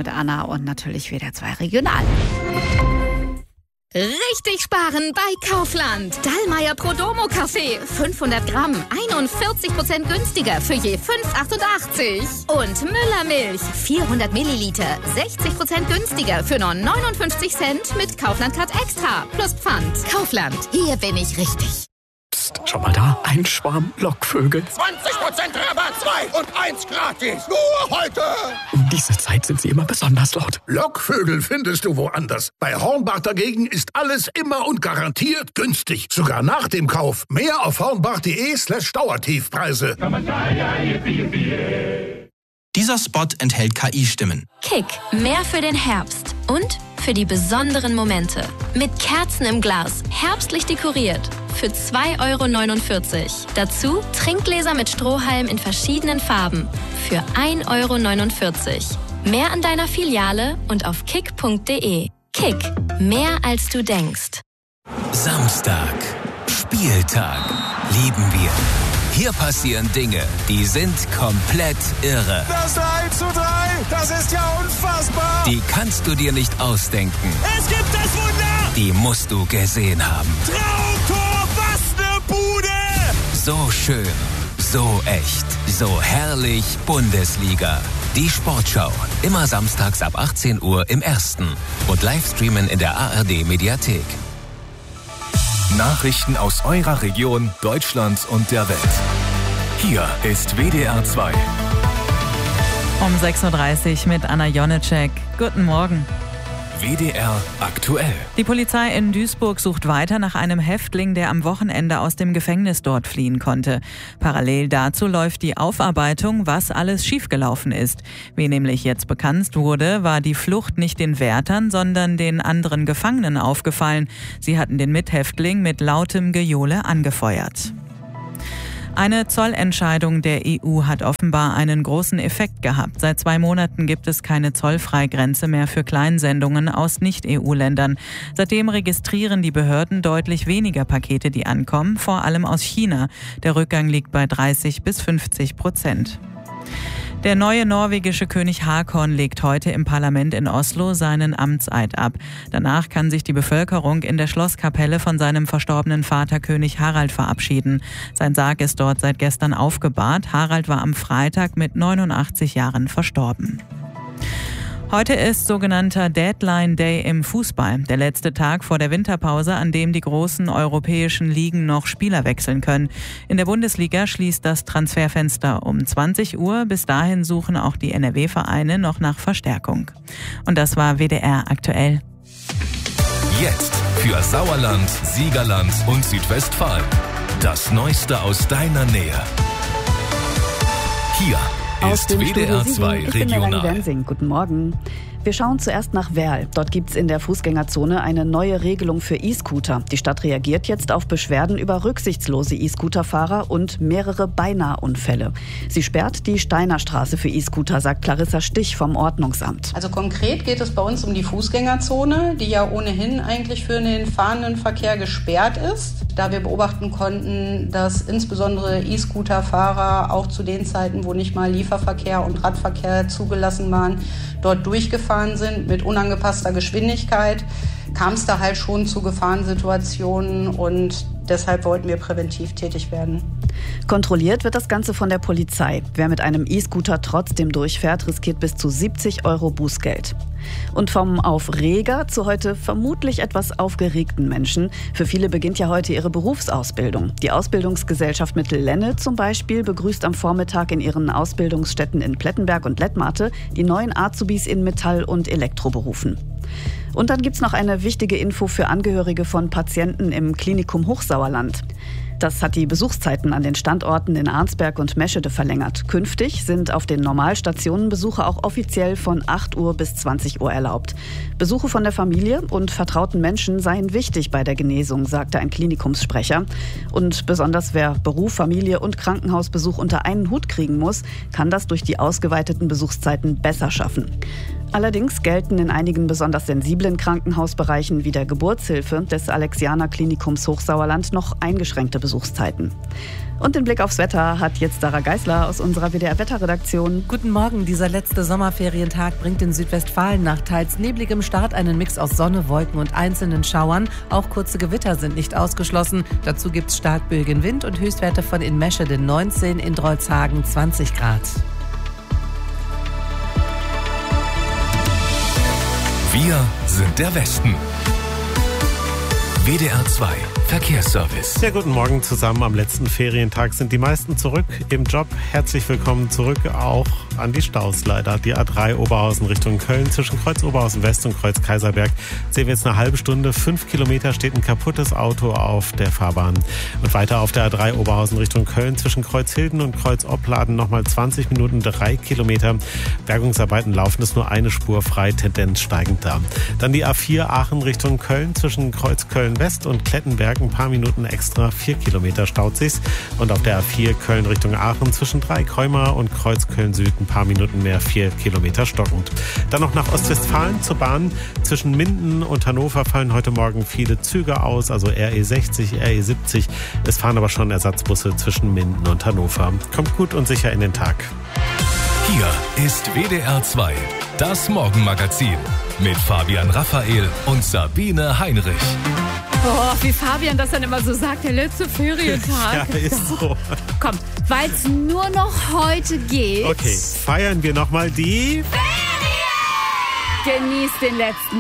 mit Anna und natürlich WDR 2 Regional. Richtig sparen bei Kaufland. Dallmayr Prodomo Kaffee. 500 Gramm. 41% günstiger für je 5,88. Und Müller Milch. 400 Milliliter. 60% günstiger für nur 59 Cent mit Kaufland Card Extra. Plus Pfand. Kaufland. Hier bin ich richtig. Psst, schau mal da. Ein Schwarm Lockvögel. 20% Rabatt, 2 und 1 gratis. Nur heute. Um diese Zeit sind sie immer besonders laut. Lockvögel findest du woanders. Bei Hornbach dagegen ist alles immer und garantiert günstig. Sogar nach dem Kauf. Mehr auf hornbach.de/Dauertiefpreise. Dieser Spot enthält KI-Stimmen. Kick, mehr für den Herbst und für die besonderen Momente. Mit Kerzen im Glas, herbstlich dekoriert. Für 2,49 €. Dazu Trinkgläser mit Strohhalm in verschiedenen Farben. Für 1,49 €. Mehr an deiner Filiale und auf kick.de. Kick, mehr als du denkst. Samstag, Spieltag, lieben wir. Hier passieren Dinge, die sind komplett irre. Das 3:3, das ist ja unfassbar. Die kannst du dir nicht ausdenken. Es gibt das Wunder. Die musst du gesehen haben. Traumtor, was ne Bude. So schön, so echt, so herrlich Bundesliga. Die Sportschau, immer samstags ab 18 Uhr im Ersten und Livestreamen in der ARD-Mediathek. Nachrichten aus eurer Region, Deutschland und der Welt. Hier ist WDR 2. Um 6:30 Uhr mit Anna Jonitschek. Guten Morgen. WDR aktuell. Die Polizei in Duisburg sucht weiter nach einem Häftling, der am Wochenende aus dem Gefängnis dort fliehen konnte. Parallel dazu läuft die Aufarbeitung, was alles schiefgelaufen ist. Wie nämlich jetzt bekannt wurde, war die Flucht nicht den Wärtern, sondern den anderen Gefangenen aufgefallen. Sie hatten den Mithäftling mit lautem Gejohle angefeuert. Eine Zollentscheidung der EU hat offenbar einen großen Effekt gehabt. Seit 2 Monaten gibt es keine Zollfreigrenze mehr für Kleinsendungen aus Nicht-EU-Ländern. Seitdem registrieren die Behörden deutlich weniger Pakete, die ankommen, vor allem aus China. Der Rückgang liegt bei 30-50%. Der neue norwegische König Haakon legt heute im Parlament in Oslo seinen Amtseid ab. Danach kann sich die Bevölkerung in der Schlosskapelle von seinem verstorbenen Vater König Harald verabschieden. Sein Sarg ist dort seit gestern aufgebahrt. Harald war am Freitag mit 89 Jahren verstorben. Heute ist sogenannter Deadline Day im Fußball, der letzte Tag vor der Winterpause, an dem die großen europäischen Ligen noch Spieler wechseln können. In der Bundesliga schließt das Transferfenster um 20 Uhr. Bis dahin suchen auch die NRW-Vereine noch nach Verstärkung. Und das war WDR aktuell. Jetzt für Sauerland, Siegerland und Südwestfalen. Das Neueste aus deiner Nähe. Hier ist WDR 2 Regional. Guten Morgen. Wir schauen zuerst nach Werl. Dort gibt es in der Fußgängerzone eine neue Regelung für E-Scooter. Die Stadt reagiert jetzt auf Beschwerden über rücksichtslose E-Scooter-Fahrer und mehrere Beinahe-Unfälle. Sie sperrt die Steinerstraße für E-Scooter, sagt Clarissa Stich vom Ordnungsamt. Also konkret geht es bei uns um die Fußgängerzone, die ja ohnehin eigentlich für den fahrenden Verkehr gesperrt ist. Da wir beobachten konnten, dass insbesondere E-Scooter-Fahrer auch zu den Zeiten, wo nicht mal Lieferverkehr und Radverkehr zugelassen waren, dort durchgefahren sind mit unangepasster Geschwindigkeit, kam es da halt schon zu Gefahrensituationen und deshalb wollten wir präventiv tätig werden. Kontrolliert wird das Ganze von der Polizei. Wer mit einem E-Scooter trotzdem durchfährt, riskiert bis zu 70 € Bußgeld. Und vom Aufreger zu heute vermutlich etwas aufgeregten Menschen. Für viele beginnt ja heute ihre Berufsausbildung. Die Ausbildungsgesellschaft Mittel-Lenne zum Beispiel begrüßt am Vormittag in ihren Ausbildungsstätten in Plettenberg und Lettmate die neuen Azubis in Metall- und Elektroberufen. Und dann gibt's noch eine wichtige Info für Angehörige von Patienten im Klinikum Hochsauerland. Das hat die Besuchszeiten an den Standorten in Arnsberg und Meschede verlängert. Künftig sind auf den Normalstationen Besuche auch offiziell von 8 Uhr bis 20 Uhr erlaubt. Besuche von der Familie und vertrauten Menschen seien wichtig bei der Genesung, sagte ein Klinikumssprecher. Und besonders wer Beruf, Familie und Krankenhausbesuch unter einen Hut kriegen muss, kann das durch die ausgeweiteten Besuchszeiten besser schaffen. Allerdings gelten in einigen besonders sensiblen Krankenhausbereichen wie der Geburtshilfe des Alexianer Klinikums Hochsauerland noch eingeschränkte Besuchszeiten. Und den Blick aufs Wetter hat jetzt Sarah Geisler aus unserer WDR-Wetterredaktion. Guten Morgen. Dieser letzte Sommerferientag bringt in Südwestfalen nach teils nebligem Start einen Mix aus Sonne, Wolken und einzelnen Schauern. Auch kurze Gewitter sind nicht ausgeschlossen. Dazu gibt es stark böigen Wind und Höchstwerte von in Meschede 19, in Drolshagen 20 Grad. Wir sind der Westen. WDR 2 Verkehrsservice. Sehr guten Morgen zusammen. Am letzten Ferientag sind die meisten zurück im Job. Herzlich willkommen zurück auch an die Staus leider. Die A3 Oberhausen Richtung Köln zwischen Kreuz Oberhausen West und Kreuz Kaiserberg sehen wir jetzt eine halbe Stunde. 5 Kilometer steht ein kaputtes Auto auf der Fahrbahn. Und weiter auf der A3 Oberhausen Richtung Köln zwischen Kreuz Hilden und Kreuz Opladen nochmal 20 Minuten, 3 Kilometer. Bergungsarbeiten laufen, ist nur eine Spur frei, Tendenz steigend da. Dann die A4 Aachen Richtung Köln zwischen Kreuz Köln West und Klettenberg ein paar Minuten extra, 4 Kilometer staut sich's. Und auf der A4 Köln Richtung Aachen zwischen Dreikräumer und Kreuz Köln Süd ein paar Minuten mehr, 4 Kilometer stockend. Dann noch nach Ostwestfalen zur Bahn. Zwischen Minden und Hannover fallen heute Morgen viele Züge aus, also RE60, RE70. Es fahren aber schon Ersatzbusse zwischen Minden und Hannover. Kommt gut und sicher in den Tag. Hier ist WDR 2, das Morgenmagazin mit Fabian Raphael und Sabine Heinrich. Oh, wie Fabian das dann immer so sagt, der letzte Ferientag. Ja, ist so. Komm, weil es nur noch heute geht. Okay, feiern wir nochmal die Ferien! Genießt den letzten